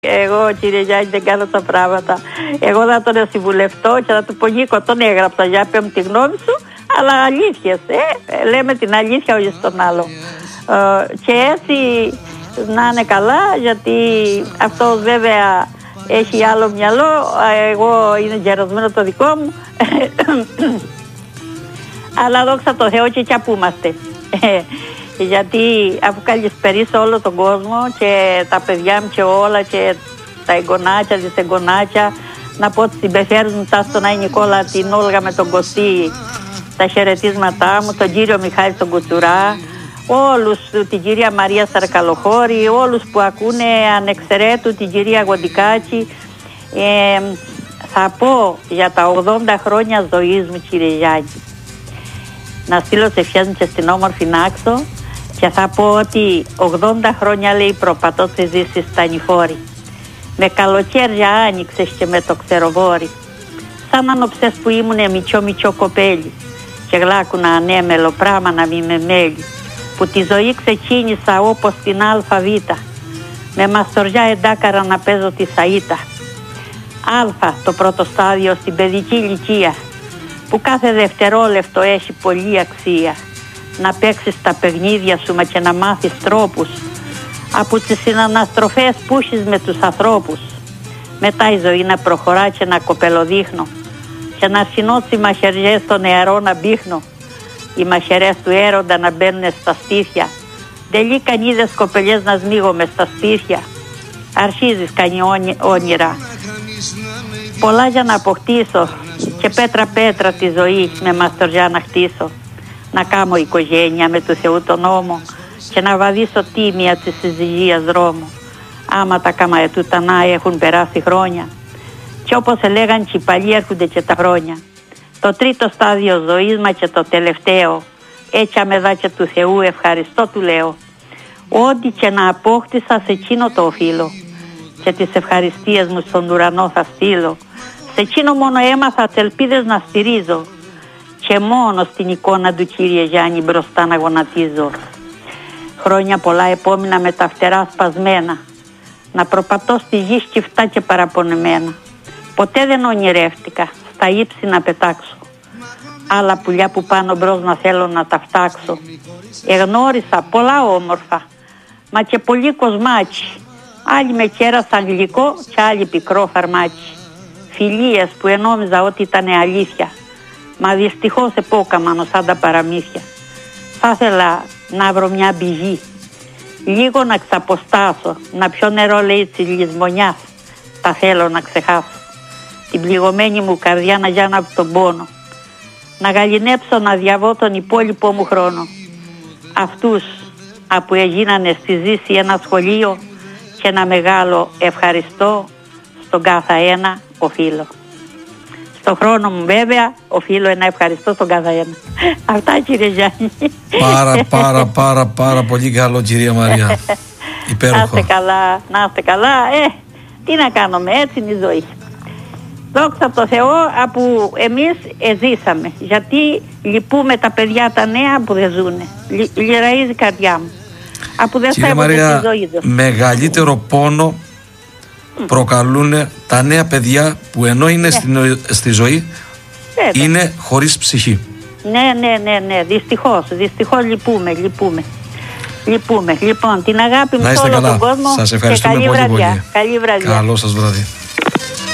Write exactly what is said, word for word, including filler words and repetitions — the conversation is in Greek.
Εγώ, κύριε Γιάννη, δεν κάνω τα πράγματα. Εγώ θα τον συμβουλευτώ και θα του πω: Νίκο, τον έγραψα, για πέ μου τη γνώμη σου. Αλλά αλήθειες, ε, λέμε την αλήθεια όχι στον άλλο. Ε, και έτσι να είναι καλά, γιατί αυτό βέβαια έχει άλλο μυαλό. Εγώ είναι γερασμένο το δικό μου. Αλλά δόξα τω Θεώ και κι που είμαστε. Γιατί αφού καλησπερίσω όλο τον κόσμο και τα παιδιά μου και όλα και τα εγγονάκια, τις εγγονάκια, να πω ότι συμπεθέρουν τα στον Άι Νικόλα, την Όλγα με τον Κωστή, τα χαιρετίσματά μου, τον κύριο Μιχάλη τον Κουτσουρά, όλους, την κυρία Μαρία Σαρκαλοχώρη, όλους που ακούνε ανεξαιρέτου, την κυρία Γοντικάκη. Ε, θα πω για τα ογδόντα χρόνια ζωής μου, κύριε Γιάννη, να στείλω τις ευχές μου και στην όμορφη Νάξο. Και θα πω ότι ογδόντα χρόνια, λέει, προπατώ τη ζήση στα νηφόρη. Με καλοκαίρια άνοιξες και με το ξεροβόρι. Σαν άνοψες που ήμουνε μητσό μητσό κοπέλι. Και γλάκουνα ανέμελο πράμα να μη με μέλι. Που τη ζωή ξεκίνησα όπως την αλφαβήτα. Με μαστοριά εντάκαρα να παίζω τη σαΐτα. Αλφα το πρώτο στάδιο στην παιδική ηλικία. Που κάθε δευτερόλεπτο έχει πολλή αξία. Να παίξεις τα παιχνίδια σου μα και να μάθεις τρόπους. Από τις συναναστροφές που έχεις με τους ανθρώπους. Μετά η ζωή να προχωρά και να κοπελοδείχνω. Και να συνότσι οι μαχαιριές των νεαρών να μπήχνω. Οι μαχαιρές του έρωτα να μπαίνουν στα στήθια. Τελεί κανίδες κοπελιές να σμίγω μες στα στήθια. Αρχίζεις κάνει όνειρα. Πολλά για να αποκτήσω. Και πέτρα πέτρα τη ζωή με μαστοριά να χτίσω. Να κάνω οικογένεια με του Θεού τον νόμο και να βαδίσω τίμια της συζυγίας δρόμο. Άμα τα καμαετούτανά έχουν περάσει χρόνια και όπως έλεγαν και οι παλιοί έρχονται και τα χρόνια. Το τρίτο στάδιο ζωής μα και το τελευταίο, έτσι αμεδά και του Θεού ευχαριστώ του λέω. Ό,τι και να απόκτησα σε εκείνο το οφείλω και τις ευχαριστίες μου στον ουρανό θα στείλω. Σε εκείνο μόνο έμαθα τις ελπίδες να στηρίζω και μόνο στην εικόνα του, κύριε Γιάννη, μπροστά να γονατίζω. Χρόνια πολλά επόμενα με τα φτερά σπασμένα, να προπατώ στη γη σκυφτά και παραπονεμένα. Ποτέ δεν ονειρεύτηκα στα ύψη να πετάξω. Άλλα πουλιά που πάνω μπρος να θέλω να τα φτάξω. Εγνώρισα πολλά όμορφα, μα και πολύ κοσμάτσι. Άλλοι με κέρασαν γλυκό και άλλοι πικρό φαρμάτσι. Φιλίες που ενόμιζα ότι ήταν αλήθεια. Μα δυστυχώς επόκαμανο σαν τα παραμύθια. Θα ήθελα να βρω μια πηγή, λίγο να ξαποστάσω, να πιω νερό, λέει, της λησμονιάς. Τα θέλω να ξεχάσω. Την πληγωμένη μου καρδιά να γιάνω από τον πόνο. Να γαλινέψω να διαβώ τον υπόλοιπό μου χρόνο. Αυτούς που έγινανε στη ζήση ένα σχολείο και ένα μεγάλο ευχαριστώ στον κάθε ένα οφείλω. Στο χρόνο μου βέβαια οφείλω ένα ευχαριστώ στον κάθε ένα. Αυτά, κύριε Γιάννη. Πάρα πάρα πάρα πάρα πολύ καλό, κυρία Μαρία. Υπέροχο. Να είστε καλά, να είστε καλά. Ε, τι να κάνουμε, έτσι είναι η ζωή. Δόξα τω Θεώ που εμείς ζήσαμε. Γιατί λυπούμε τα παιδιά τα νέα που δεν ζουνε. Λιραίζει η καρδιά μου. Από δεν κύριε Μαρία, μεγαλύτερο πόνο προκαλούν τα νέα παιδιά που ενώ είναι yeah. στην, στη ζωή yeah. είναι χωρίς ψυχή. Ναι, ναι, ναι, ναι, δυστυχώς, δυστυχώς λυπούμε, λυπούμε. Λυπούμε. Λοιπόν, την αγάπη μου σε όλο τον κόσμο. Σας ευχαριστούμε και καλή πολύ, βραδιά. πολύ. Καλή βραδιά. Καλό σας βράδυ.